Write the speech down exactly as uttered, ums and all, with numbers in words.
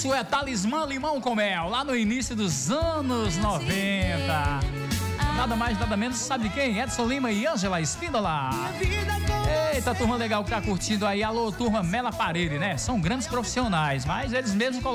Isso é Talismã Limão com Mel, lá no início dos anos noventa. Nada mais, nada menos, sabe quem? Edson Lima e Ângela Espíndola. Eita, turma legal que tá curtindo aí. Alô, turma Mela Parede, né? São grandes profissionais, mas eles mesmos colocam